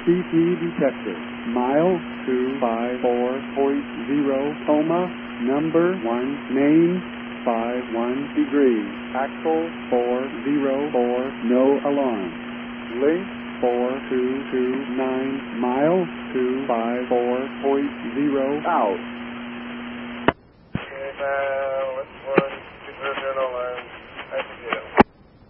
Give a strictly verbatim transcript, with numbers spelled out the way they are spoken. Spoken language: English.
C P detected. Mile two five four point zero, coma, number one, name, five one degrees, axle four zero four, no alarm. Link four two two nine, mile two five four point zero, out. Okay, now, let's one, two, zero, zero, nine, I